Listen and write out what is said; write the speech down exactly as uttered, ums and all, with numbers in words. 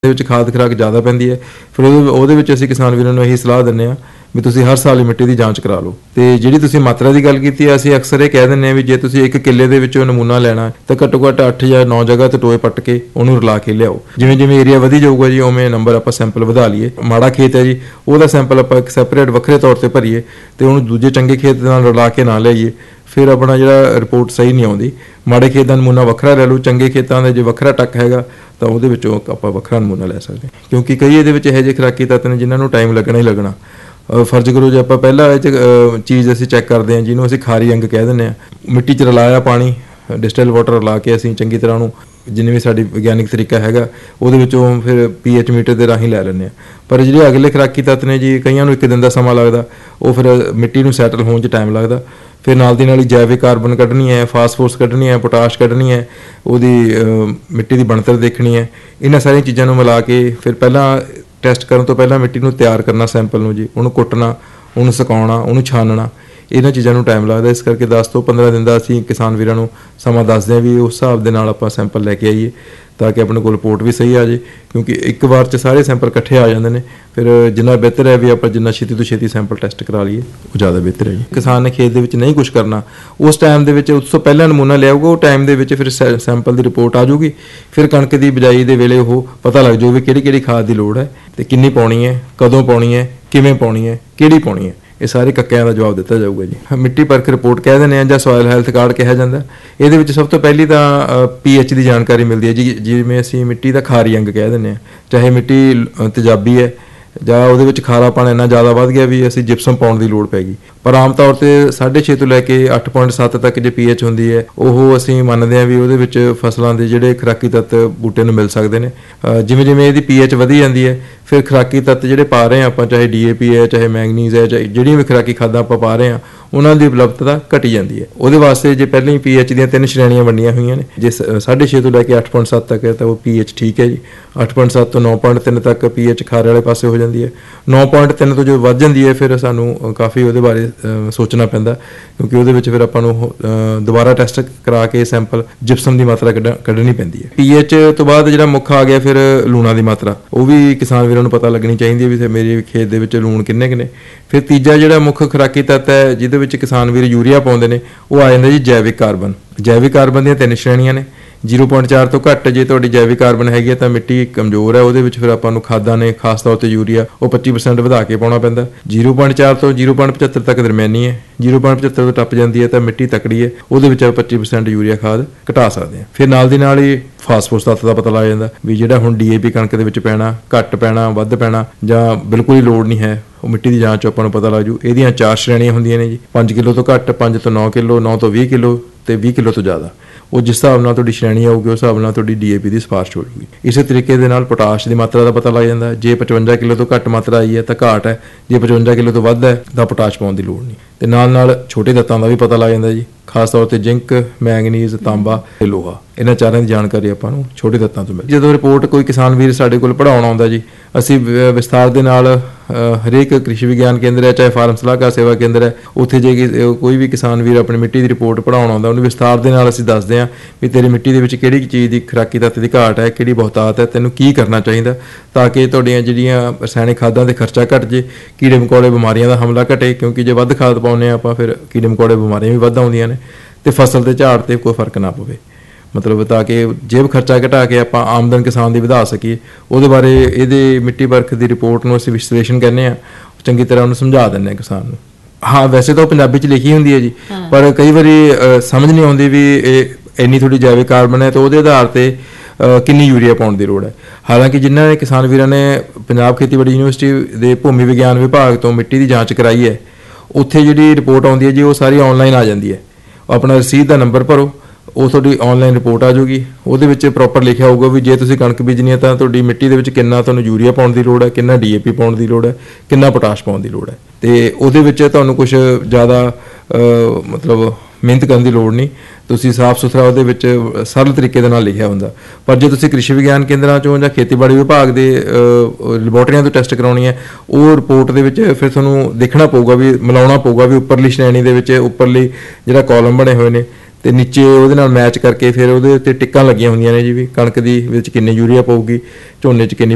ਵਿੱਚ ਖਾਦ ਖੁਰਾਕ ਜ਼ਿਆਦਾ ਪੈਂਦੀ ਹੈ। ਫਿਰ ਉਹਦੇ ਉਹਦੇ ਵਿੱਚ ਅਸੀਂ ਕਿਸਾਨ ਵੀਰਾਂ ਨੂੰ ਇਹੀ ਸਲਾਹ ਦਿੰਦੇ ਹਾਂ ਵੀ ਤੁਸੀਂ ਹਰ ਸਾਲ ਮਿੱਟੀ ਦੀ ਜਾਂਚ ਕਰਾ ਲਓ। ਤੇ ਜਿਹੜੀ ਤੁਸੀਂ ਮਾਤਰਾ ਦੀ ਗੱਲ ਕੀਤੀ ਹੈ, ਅਸੀਂ ਅਕਸਰ ਇਹ ਕਹਿ ਦਿੰਦੇ ਹਾਂ ਵੀ ਜੇ ਤੁਸੀਂ ਇੱਕ ਕਿੱਲੇ ਦੇ ਵਿੱਚੋਂ ਨਮੂਨਾ ਲੈਣਾ ਤਾਂ ਘੱਟੋ ਘੱਟ ਅੱਠ ਜਾਂ ਨੌ ਜਗ੍ਹਾ ਤੋਂ ਟੋਏ ਪੱਟ ਕੇ ਉਹਨੂੰ ਰਲਾ ਕੇ ਲਿਆਓ। ਜਿਵੇਂ ਜਿਵੇਂ ਏਰੀਆ ਵਧੀ ਜਾਊਗਾ ਜੀ ਉਵੇਂ ਨੰਬਰ ਆਪਾਂ ਸੈਂਪਲ ਵਧਾ ਲਈਏ। ਮਾੜਾ ਖੇਤ ਹੈ ਜੀ, ਉਹਦਾ ਸੈਂਪਲ ਆਪਾਂ ਇੱਕ ਸੈਪਰੇਟ ਵੱਖਰੇ ਤੌਰ ਤੇ ਭਰੀਏ ਤੇ ਉਹਨੂੰ ਦੂਜੇ ਚੰਗੇ ਖੇਤ ਦੇ ਨਾਲ ਰਲਾ ਕੇ ਨਾ ਲਿਆਈਏ। ਫਿਰ ਆਪਣਾ ਜਿਹੜਾ ਰਿਪੋਰਟ ਸਹੀ ਨਹੀਂ ਆਉਂਦੀ। ਮਾੜੇ ਖੇਤ ਦਾ ਨਮੂਨਾ ਵੱਖਰਾ ਲੈ ਲਓ, ਚੰਗੇ ਖੇਤਾਂ ਦੇ ਜੇ ਵੱਖਰਾ ਟੱਕ ਹੈਗਾ ਤਾਂ ਉਹਦੇ ਵਿੱਚੋਂ ਆਪਾਂ ਵੱਖਰਾ ਨਮੂਨਾ ਲੈ ਸਕਦੇ ਹਾਂ। ਕਿਉਂਕਿ ਕਈ ਇਹਦੇ ਵਿੱਚ ਇਹੋ ਜਿਹੇ ਖੁਰਾਕੀ ਤੱਤ ਨੇ ਜਿਨ੍ਹਾਂ ਨੂੰ ਟਾਈਮ ਲੱਗਣਾ ਹੀ ਲੱਗਣਾ। ਫਰਜ਼ ਕਰੋ ਜੇ ਆਪਾਂ ਪਹਿਲਾਂ ਇਹ 'ਚ ਚੀਜ਼ ਅਸੀਂ ਚੈੱਕ ਕਰਦੇ ਹਾਂ ਜਿਹਨੂੰ ਅਸੀਂ ਖਾਰੀ ਅੰਗ ਕਹਿ ਦਿੰਦੇ ਹਾਂ। ਮਿੱਟੀ 'ਚ ਰਲਾਇਆ ਪਾਣੀ, ਡਿਸਟਿਲ ਵਾਟਰ ਰਲਾ ਕੇ ਅਸੀਂ ਚੰਗੀ ਤਰ੍ਹਾਂ ਉਹਨੂੰ ਜਿੰਨੇ ਵੀ ਸਾਡੀ ਵਿਗਿਆਨਿਕ ਤਰੀਕਾ ਹੈਗਾ ਉਹਦੇ ਵਿੱਚੋਂ ਫਿਰ ਪੀ ਐਚ ਮੀਟਰ ਦੇ ਰਾਹੀਂ ਲੈ ਲੈਂਦੇ ਹਾਂ। ਪਰ ਜਿਹੜੇ ਅਗਲੇ ਖੁਰਾਕੀ ਤੱਤ ਨੇ ਜੀ, ਕਈਆਂ ਨੂੰ ਇੱਕ ਦਿਨ ਦਾ ਸਮਾਂ ਲੱਗਦਾ, ਉਹ ਫਿਰ ਮਿੱਟੀ ਨੂੰ ਸੈਟਲ ਹੋਣ 'ਚ ਟਾਈਮ ਲੱਗਦਾ। ਫਿਰ ਨਾਲ ਦੀ ਨਾਲ ਹੀ ਜੈਵਿਕ ਕਾਰਬਨ ਕੱਢਣੀ ਹੈ, ਫਾਸਫੋਰਸ ਕੱਢਣੀ ਹੈ, ਪੋਟਾਸ਼ ਕੱਢਣੀ ਹੈ, ਉਹਦੀ ਮਿੱਟੀ ਦੀ ਬਣਤਰ ਦੇਖਣੀ ਹੈ। ਇਹਨਾਂ ਸਾਰੀਆਂ ਚੀਜ਼ਾਂ ਨੂੰ ਮਿਲਾ ਕੇ ਫਿਰ ਪਹਿਲਾਂ ਟੈਸਟ ਕਰਨ ਤੋਂ ਪਹਿਲਾਂ ਮਿੱਟੀ ਨੂੰ ਤਿਆਰ ਕਰਨਾ, ਸੈਂਪਲ ਨੂੰ ਜੀ, ਉਹਨੂੰ ਕੁੱਟਣਾ, ਉਹਨੂੰ ਸੁਕਾਉਣਾ, ਉਹਨੂੰ ਛਾਨਣਾ, ਇਹਨਾਂ ਚੀਜ਼ਾਂ ਨੂੰ ਟਾਈਮ ਲੱਗਦਾ। ਇਸ ਕਰਕੇ ਦਸ ਤੋਂ ਪੰਦਰਾਂ ਦਿਨ ਦਾ ਅਸੀਂ ਕਿਸਾਨ ਵੀਰਾਂ ਨੂੰ ਸਮਾਂ ਦੱਸਦੇ ਹਾਂ ਵੀ ਉਸ ਹਿਸਾਬ ਦੇ ਨਾਲ ਆਪਾਂ ਸੈਂਪਲ ਲੈ ਕੇ ਆਈਏ ਤਾਂ ਕਿ ਆਪਣੇ ਕੋਲ ਰਿਪੋਰਟ ਵੀ ਸਹੀ ਆ ਜਾਏ। ਕਿਉਂਕਿ ਇੱਕ ਵਾਰ 'ਚ ਸਾਰੇ ਸੈਂਪਲ ਇਕੱਠੇ ਆ ਜਾਂਦੇ ਨੇ। ਫਿਰ ਜਿੰਨਾ ਬਿਹਤਰ ਹੈ ਵੀ ਆਪਾਂ ਜਿੰਨਾ ਛੇਤੀ ਤੋਂ ਛੇਤੀ ਸੈਂਪਲ ਟੈਸਟ ਕਰਾ ਲਈਏ ਉਹ ਜ਼ਿਆਦਾ ਬਿਹਤਰ ਹੈ ਜੀ। ਕਿਸਾਨ ਨੇ ਖੇਤ ਦੇ ਵਿੱਚ ਨਹੀਂ ਕੁਝ ਕਰਨਾ, ਉਸ ਟਾਈਮ ਦੇ ਵਿੱਚ ਉਸ ਤੋਂ ਪਹਿਲਾਂ ਨਮੂਨਾ ਲਿਆਊਗਾ, ਉਹ ਟਾਈਮ ਦੇ ਵਿੱਚ ਫਿਰ ਸੈਂਪਲ ਦੀ ਰਿਪੋਰਟ ਆ ਜਾਊਗੀ। ਫਿਰ ਕਣਕ ਦੀ ਬਿਜਾਈ ਦੇ ਵੇਲੇ ਉਹ ਪਤਾ ਲੱਗ ਜਾਊ ਵੀ ਕਿਹੜੀ ਕਿਹੜੀ ਖਾਦ ਦੀ ਲੋੜ ਹੈ ਤੇ ਕਿੰਨੀ ਪਾਉਣੀ ਹੈ, ਕਦੋਂ ਪਾਉਣੀ ਹੈ, ਕਿਵੇਂ ਪਾਉਣੀ ਹੈ, ਕਿਹੜੀ ਪਾਉਣੀ ਹੈ। ਇਹ ਸਾਰੇ ਕੱਕਿਆਂ ਦਾ ਜਵਾਬ ਦਿੱਤਾ ਜਾਊਗਾ ਜੀ। ਮਿੱਟੀ ਪਰਖ ਰਿਪੋਰਟ ਕਹਿ ਦਿੰਦੇ ਹਾਂ ਜਾਂ ਸੋਇਲ ਹੈਲਥ ਕਾਰਡ ਕਿਹਾ ਜਾਂਦਾ। ਇਹਦੇ ਵਿੱਚ ਸਭ ਤੋਂ ਪਹਿਲੀ ਤਾਂ ਪੀ ਐਚ ਦੀ ਜਾਣਕਾਰੀ ਮਿਲਦੀ ਹੈ ਜੀ। ਜਿਵੇਂ ਅਸੀਂ ਮਿੱਟੀ ਦਾ ਖਾਰੀ ਅੰਗ ਕਹਿ ਦਿੰਦੇ ਹਾਂ, ਚਾਹੇ ਮਿੱਟੀ ਤੇਜ਼ਾਬੀ ਹੈ ਜਾਂ ਉਹਦੇ ਵਿੱਚ ਖਾਰਾਪਣ ਇੰਨਾ ਜ਼ਿਆਦਾ ਵੱਧ ਗਿਆ ਵੀ ਅਸੀਂ ਜਿਪਸਮ ਪਾਉਣ ਦੀ ਲੋੜ ਪੈ ਗਈ। ਪਰ ਆਮ ਤੌਰ 'ਤੇ ਸਾਢੇ ਛੇ ਤੋਂ ਲੈ ਕੇ ਅੱਠ ਪੁਆਇੰਟ ਸੱਤ ਤੱਕ ਜੇ ਪੀ ਐਚ ਹੁੰਦੀ ਹੈ, ਉਹ ਅਸੀਂ ਮੰਨਦੇ ਹਾਂ ਵੀ ਉਹਦੇ ਵਿੱਚ ਫਸਲਾਂ ਦੇ ਜਿਹੜੇ ਖੁਰਾਕੀ ਤੱਤ ਬੂਟੇ ਨੂੰ ਮਿਲ ਸਕਦੇ ਨੇ। ਜਿਵੇਂ ਜਿਵੇਂ ਇਹਦੀ ਪੀ ਐਚ ਵਧੀ ਜਾਂਦੀ ਹੈ, ਫਿਰ ਖੁਰਾਕੀ ਤੱਤ ਜਿਹੜੇ ਪਾ ਰਹੇ ਹਾਂ ਆਪਾਂ, ਚਾਹੇ ਡੀ ਏ ਪੀ ਹੈ, ਚਾਹੇ ਮੈਂਗਨੀਜ਼ ਹੈ, ਚਾਹੇ ਜਿਹੜੀਆਂ ਵੀ ਖੁਰਾਕੀ ਖਾਦਾਂ ਆਪਾਂ ਪਾ ਰਹੇ ਹਾਂ, ਉਹਨਾਂ ਦੀ ਉਪਲਬਧਤਾ ਘਟੀ ਜਾਂਦੀ ਹੈ। ਉਹਦੇ ਵਾਸਤੇ ਜੇ ਪਹਿਲਾਂ ਹੀ ਪੀ ਐਚ ਦੀਆਂ ਤਿੰਨ ਸ਼੍ਰੇਣੀਆਂ ਵੰਡੀਆਂ ਹੋਈਆਂ ਨੇ, ਜੇ ਸਾਢੇ ਛੇ ਤੋਂ ਲੈ ਕੇ ਅੱਠ ਪੁਆਇੰਟ ਸੱਤ ਤੱਕ ਹੈ ਤਾਂ ਉਹ ਪੀ ਐਚ ਠੀਕ ਹੈ ਜੀ। ਅੱਠ ਪੁਆਇੰਟ ਸੱਤ ਤੋਂ ਨੌ ਪੁਆਇੰਟ ਤਿੰਨ ਤੱਕ ਪੀ ਐਚ ਖਾਰੇ ਵਾਲੇ ਪਾਸੇ ਹੋ ਜਾਂਦੀ ਹੈ। ਨੌ ਪੁਆਇੰਟ ਤਿੰਨ ਤੋਂ ਜੋ ਵੱਧ ਜਾਂਦੀ ਹੈ ਫਿਰ ਸਾਨੂੰ ਕਾਫੀ ਉਹਦੇ ਬਾਰੇ ਸੋਚਣਾ ਪੈਂਦਾ, ਕਿਉਂਕਿ ਉਹਦੇ ਵਿੱਚ ਫਿਰ ਆਪਾਂ ਨੂੰ ਦੁਬਾਰਾ ਟੈਸਟ ਕਰਾ ਕੇ ਸੈਂਪਲ ਜਿਪਸਮ ਦੀ ਮਾਤਰਾ ਕੱਢ ਕੱਢਣੀ ਪੈਂਦੀ ਹੈ। ਪੀ ਐਚ ਤੋਂ ਬਾਅਦ ਜਿਹੜਾ ਮੁੱਖ ਆ ਗਿਆ ਫਿਰ ਲੂਣਾ ਦੀ ਮਾਤਰਾ, ਉਹ ਵੀ ਕਿਸਾਨ ਵੀਰਾਂ ਨੂੰ ਪਤਾ ਲੱਗਣੀ ਚਾਹੀਦੀ ਹੈ ਵੀ ਮੇਰੇ ਖੇਤ ਦੇ ਵਿੱਚ ਲੂਣ ਕਿੰਨੇ ਕੁ ਨੇ। ਫਿਰ ਤੀਜਾ ਜਿਹੜਾ ਮੁੱਖ ਖੁਰਾਕੀ ਤੱਤ ਹੈ ਜਿਹਦੇ ਵਿੱਚ ਕਿਸਾਨ ਵੀਰ ਯੂਰੀਆ ਪਾਉਂਦੇ ਨੇ, ਉਹ ਆ ਜਾਂਦਾ ਜੀ ਜੈਵਿਕ ਕਾਰਬਨ। ਜੈਵਿਕ ਕਾਰਬਨ ਦੀਆਂ ਤਿੰਨ ਸ਼੍ਰੇਣੀਆਂ ਨੇ। ਜ਼ੀਰੋ ਪੁਆਇੰਟ ਚਾਰ ਤੋਂ ਘੱਟ ਜੇ ਤੁਹਾਡੀ ਜੈਵਿਕ ਕਾਰਬਨ ਹੈਗੀ ਹੈ ਤਾਂ ਮਿੱਟੀ ਕਮਜ਼ੋਰ ਹੈ, ਉਹਦੇ ਵਿੱਚ ਫਿਰ ਆਪਾਂ ਨੂੰ ਖਾਦਾਂ ਨੇ, ਖਾਸ ਤੌਰ 'ਤੇ ਯੂਰੀਆ, ਉਹ ਪੱਚੀ ਪਰਸੈਂਟ ਵਧਾ ਕੇ ਪਾਉਣਾ ਪੈਂਦਾ। ਜ਼ੀਰੋ ਪੁਆਇੰਟ ਚਾਰ ਤੋਂ ਜ਼ੀਰੋ ਪੁਆਇੰਟ ਪਝੱਤਰ ਤੱਕ ਦਰਮਿਆਨੀ ਹੈ। ਜ਼ੀਰੋ ਪੁਆਇੰਟ ਪਝੱਤਰ ਤੋਂ ਟੱਪ ਜਾਂਦੀ ਹੈ ਤਾਂ ਮਿੱਟੀ ਤਕੜੀ ਹੈ, ਉਹਦੇ ਵਿੱਚ ਆਪਾਂ ਪੱਚੀ ਪਰਸੈਂਟ ਯੂਰੀਆ ਖਾਦ ਘਟਾ ਸਕਦੇ ਹਾਂ। ਫਿਰ ਨਾਲ ਦੀ ਨਾਲ ਹੀ ਫਾਸਫੋਰਸ ਤੱਤ ਦਾ ਪਤਾ ਲੱਗ ਜਾਂਦਾ ਵੀ ਜਿਹੜਾ ਹੁਣ ਡੀ ਏ ਪੀ ਕਣਕ ਦੇ ਵਿੱਚ ਪੈਣਾ, ਘੱਟ ਪੈਣਾ, ਵੱਧ ਪੈਣਾ ਜਾਂ ਬਿਲਕੁਲ ਹੀ ਲੋੜ ਨਹੀਂ ਹੈ, ਉਹ ਮਿੱਟੀ ਦੀ ਜਾਂਚ 'ਚ ਆਪਾਂ ਨੂੰ ਪਤਾ ਲੱਗ ਜੂ। ਇਹਦੀਆਂ ਚਾਰ ਸ਼੍ਰੇਣੀਆਂ ਹੁੰਦੀਆਂ ਨੇ ਜੀ, ਪੰਜ ਕਿਲੋ ਤੋਂ ਘੱਟ, ਪੰਜ ਤੋਂ ਨੌ ਕਿਲੋ, ਨੌ ਤੋਂ ਵੀਹ ਕਿਲੋ ਤੇ ਵੀਹ ਕਿਲੋ ਤੋਂ ਜ਼ਿਆਦਾ। ਉਹ ਜਿਸ ਹਿਸਾਬ ਨਾਲ ਤੁਹਾਡੀ ਸ਼੍ਰੇਣੀ ਆਊਗੀ ਉਸ ਹਿਸਾਬ ਨਾਲ ਤੁਹਾਡੀ ਡੀ ਏ ਪੀ ਦੀ ਸਿਫਾਰਿਸ਼ ਹੋ ਜੂਗੀ। ਇਸੇ ਤਰੀਕੇ ਦੇ ਨਾਲ ਪੋਟਾਸ਼ ਦੀ ਮਾਤਰਾ ਦਾ ਪਤਾ ਲੱਗ ਜਾਂਦਾ। ਜੇ ਪਚਵੰਜਾ ਕਿਲੋ ਤੋਂ ਘੱਟ ਮਾਤਰਾ ਆਈ ਹੈ ਤਾਂ ਘਾਟ ਹੈ, ਜੇ ਪਚਵੰਜਾ ਕਿਲੋ ਤੋਂ ਵੱਧ ਹੈ ਤਾਂ ਪੋਟਾਸ਼ ਪਾਉਣ ਦੀ ਲੋੜ ਨਹੀਂ। ਤੇ ਨਾਲ ਨਾਲ ਛੋਟੇ ਤੱਤਾਂ ਦਾ ਵੀ ਪਤਾ ਲੱਗ ਜਾਂਦਾ ਜੀ, ਖਾਸ ਤੌਰ 'ਤੇ ਜ਼ਿੰਕ, ਮੈਂਗਨੀਜ਼, ਤਾਂਬਾ ਤੇ ਲੋਹਾ, ਇਹਨਾਂ ਚਾਰਾਂ ਦੀ ਜਾਣਕਾਰੀ ਆਪਾਂ ਨੂੰ ਛੋਟੇ ਤੱਤਾਂ ਤੋਂ ਮਿਲਦੀ। ਜਦੋਂ ਰਿਪੋਰਟ ਕੋਈ ਕਿਸਾਨ ਵੀਰ ਸਾਡੇ ਕੋਲ ਪੜ੍ਹਾਉਣ ਆਉਂਦਾ ਜੀ, ਅਸੀਂ ਵਿਸਥਾਰ ਦੇ ਨਾਲ ਹਰੇਕ ਕ੍ਰਿਸ਼ੀ ਵਿਗਿਆਨ ਕੇਂਦਰ ਹੈ, ਚਾਹੇ ਫਾਰਮ ਸਲਾਹਕਾਰ ਸੇਵਾ ਕੇਂਦਰ ਹੈ, ਉੱਥੇ ਜੇ ਕੋਈ ਵੀ ਕਿਸਾਨ ਵੀਰ ਆਪਣੀ ਮਿੱਟੀ ਦੀ ਰਿਪੋਰਟ ਪੜ੍ਹਾਉਣ ਆਉਂਦਾ, ਉਹਨੂੰ ਵਿਸਥਾਰ ਦੇ ਨਾਲ ਅਸੀਂ ਦੱਸਦੇ ਹਾਂ ਵੀ ਤੇਰੀ ਮਿੱਟੀ ਦੇ ਵਿੱਚ ਕਿਹੜੀ ਚੀਜ਼ ਦੀ ਖੁਰਾਕੀ ਤੱਤ ਦੀ ਘਾਟ ਹੈ, ਕਿਹੜੀ ਬਹੁਤਾਤ ਹੈ, ਤੈਨੂੰ ਕੀ ਕਰਨਾ ਚਾਹੀਦਾ ਤਾਂ ਕਿ ਤੁਹਾਡੀਆਂ ਜਿਹੜੀਆਂ ਰਸਾਇਣਿਕ ਖਾਦਾਂ ਦੇ ਖਰਚਾ ਘੱਟ ਜੇ, ਕੀੜੇ ਮਕੌੜੇ ਬਿਮਾਰੀਆਂ ਦਾ ਹਮਲਾ ਘਟੇ। ਕਿਉਂਕਿ ਜੇ ਵੱਧ ਖਾਦ ਪਾਉਂਦੇ ਹਾਂ ਆਪਾਂ ਫਿਰ ਕੀੜੇ ਮਕੌੜੇ ਬਿਮਾਰੀਆਂ ਵੀ ਵੱਧ ਆਉਂਦੀਆਂ ਨੇ ਤੇ ਫਸਲ ਦੇ ਝਾੜ 'ਤੇ ਕੋਈ ਫਰਕ ਨਾ ਪਵੇ। ਮਤਲਬ ਤਾਂ ਕਿ ਜੇਬ ਖਰਚਾ ਘਟਾ ਕੇ ਆਪਾਂ ਆਮਦਨ ਕਿਸਾਨ ਦੀ ਵਧਾ ਸਕੀਏ, ਉਹਦੇ ਬਾਰੇ ਇਹਦੇ ਮਿੱਟੀ ਪਰਖ ਦੀ ਰਿਪੋਰਟ ਨੂੰ ਅਸੀਂ ਵਿਸ਼ਲੇਸ਼ਣ ਕਹਿੰਦੇ ਹਾਂ, ਚੰਗੀ ਤਰ੍ਹਾਂ ਉਹਨੂੰ ਸਮਝਾ ਦਿੰਦੇ ਹਾਂ ਕਿਸਾਨ ਨੂੰ। ਹਾਂ, ਵੈਸੇ ਤਾਂ ਉਹ ਪੰਜਾਬੀ 'ਚ ਲਿਖੀ ਹੁੰਦੀ ਹੈ ਜੀ, ਪਰ ਕਈ ਵਾਰੀ ਸਮਝ ਨਹੀਂ ਆਉਂਦੀ ਵੀ ਇਹ ਇੰਨੀ ਥੋੜੀ ਜੈਵਿਕ ਕਾਰਬਨ ਹੈ ਤਾਂ ਉਹਦੇ ਆਧਾਰ 'ਤੇ ਕਿੰਨੀ ਯੂਰੀਆ ਪਾਉਣ ਦੀ ਲੋੜ ਹੈ। ਹਾਲਾਂਕਿ ਜਿਨ੍ਹਾਂ ਨੇ ਕਿਸਾਨ ਵੀਰਾਂ ਨੇ ਪੰਜਾਬ ਖੇਤੀਬਾੜੀ ਯੂਨੀਵਰਸਿਟੀ ਦੇ ਭੂਮੀ ਵਿਗਿਆਨ ਵਿਭਾਗ ਤੋਂ ਮਿੱਟੀ ਦੀ ਜਾਂਚ ਕਰਾਈ ਹੈ, ਉੱਥੇ ਜਿਹੜੀ ਰਿਪੋਰਟ ਆਉਂਦੀ ਹੈ ਜੀ ਉਹ ਸਾਰੀ ਔਨਲਾਈਨ ਆ ਜਾਂਦੀ ਹੈ। ਆਪਣਾ ਰਸੀਦ ਦਾ ਨੰਬਰ ਭਰੋ, ਉਹ ਤੁਹਾਡੀ ਔਨਲਾਈਨ ਰਿਪੋਰਟ ਆ ਜਾਊਗੀ। ਉਹਦੇ ਵਿੱਚ ਪ੍ਰੋਪਰ ਲਿਖਿਆ ਹੋਊਗਾ ਵੀ ਜੇ ਤੁਸੀਂ ਕਣਕ ਬੀਜਣੀ ਹੈ ਤਾਂ ਤੁਹਾਡੀ ਮਿੱਟੀ ਦੇ ਵਿੱਚ ਕਿੰਨਾ ਤੁਹਾਨੂੰ ਯੂਰੀਆ ਪਾਉਣ ਦੀ ਲੋੜ ਹੈ, ਕਿੰਨਾ ਡੀ ਏ ਪੀ ਪਾਉਣ ਦੀ ਲੋੜ ਹੈ, ਕਿੰਨਾ ਪੋਟਾਸ਼ ਪਾਉਣ ਦੀ ਲੋੜ ਹੈ। ਤੇ ਉਹਦੇ ਵਿੱਚ ਤੁਹਾਨੂੰ ਕੁਛ ਜ਼ਿਆਦਾ ਮਤਲਬ ਮਿਹਨਤ ਕਰਨ ਦੀ ਲੋੜ ਨਹੀਂ, ਤੁਸੀਂ ਸਾਫ਼ ਸੁਥਰਾ ਉਹਦੇ ਵਿੱਚ ਸਰਲ ਤਰੀਕੇ ਦੇ ਨਾਲ ਲਿਖਿਆ ਹੁੰਦਾ। ਪਰ ਜੇ ਤੁਸੀਂ ਕ੍ਰਿਸ਼ੀ ਵਿਗਿਆਨ ਕੇਂਦਰਾਂ 'ਚੋਂ ਜਾਂ ਖੇਤੀਬਾੜੀ ਵਿਭਾਗ ਦੇ ਲੈਬੋਰਟਰੀਆਂ ਤੋਂ ਟੈਸਟ ਕਰਾਉਣੀ ਹੈ, ਉਹ ਰਿਪੋਰਟ ਦੇ ਵਿੱਚ ਫਿਰ ਤੁਹਾਨੂੰ ਦੇਖਣਾ ਪਊਗਾ ਵੀ ਮਿਲਾਉਣਾ ਪਊਗਾ ਵੀ ਉੱਪਰਲੀ ਸ਼੍ਰੇਣੀ ਦੇ ਵਿੱਚ ਉੱਪਰਲੀ ਜਿਹੜਾ ਕਾਲਮ ਬਣੇ ਹੋਏ ਨੇ ਤੇ ਨੀਚੇ ਉਹਦੇ ਨਾਲ ਮੈਚ ਕਰਕੇ ਫਿਰ ਉਹਦੇ ਉੱਤੇ ਟਿੱਕਾਂ ਲੱਗੀਆਂ ਹੁੰਦੀਆਂ ਨੇ ਜੀ ਵੀ ਕਣਕ ਦੀ ਵਿੱਚ ਕਿੰਨੀ ਯੂਰੀਆ ਪਊਗੀ, ਝੋਨੇ 'ਚ ਕਿੰਨੀ